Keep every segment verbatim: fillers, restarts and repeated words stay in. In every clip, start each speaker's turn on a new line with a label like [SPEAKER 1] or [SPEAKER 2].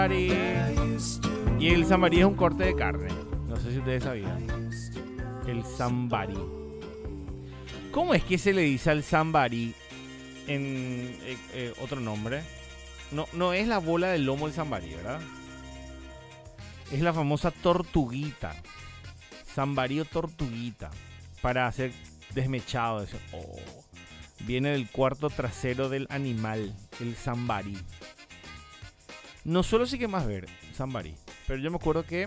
[SPEAKER 1] Y el sambarí es un corte de carne. No sé si ustedes sabían. El sambarí. ¿Cómo es que se le dice al sambarí en eh, eh, otro nombre? No, no es la bola del lomo del sambarí, ¿verdad? Es la famosa tortuguita. Sambarí o tortuguita. Para hacer desmechado. Eso. Oh. Viene del cuarto trasero del animal. El sambarí. No solo sí que más ver sambarí. Pero yo me acuerdo que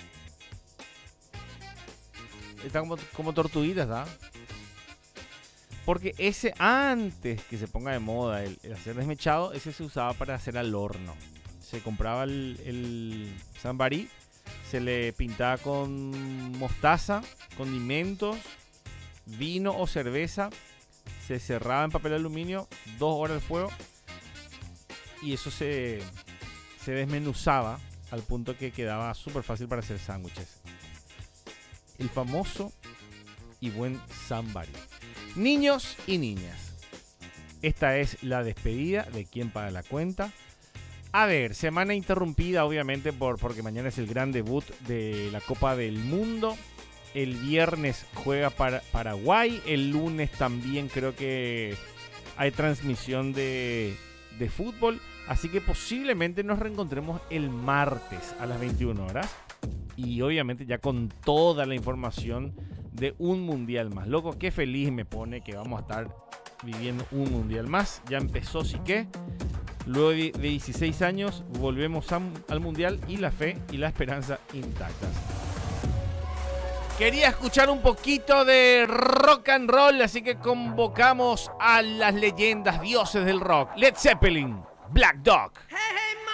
[SPEAKER 1] están como, como tortuguitas, ¿verdad? Porque ese, antes que se ponga de moda el, el hacer desmechado, ese se usaba para hacer al horno. Se compraba el, el sambarí, se le pintaba con mostaza, condimentos, vino o cerveza, se cerraba en papel aluminio, dos horas al fuego, y eso se, se desmenuzaba al punto que quedaba súper fácil para hacer sándwiches. El famoso y buen sambarí. Niños y niñas, esta es la despedida de Quién Paga la Cuenta. A ver, semana interrumpida obviamente por, porque mañana es el gran debut de la Copa del Mundo. El viernes juega para Paraguay, el lunes también creo que hay transmisión de, de fútbol. Así que posiblemente nos reencontremos el martes a las veintiuna horas. Y obviamente ya con toda la información de un mundial más. Loco, qué feliz me pone que vamos a estar viviendo un mundial más. Ya empezó, sí que. Luego de dieciséis años volvemos a, al mundial y la fe y la esperanza intactas. Quería escuchar un poquito de rock and roll, así que convocamos a las leyendas, dioses del rock. Led Zeppelin, Black Dog.
[SPEAKER 2] Hey, hey,